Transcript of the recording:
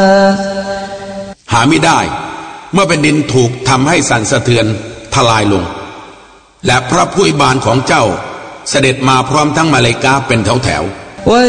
หาไม่ได้เมื่อแผ่นดินถูกทำให้สั่นสะเทือนทลายลงและพระผู้อวยบานของเจ้าเสด็จมาพร้อมทั้งมาเลาอิกะฮ์เป็นแถวๆ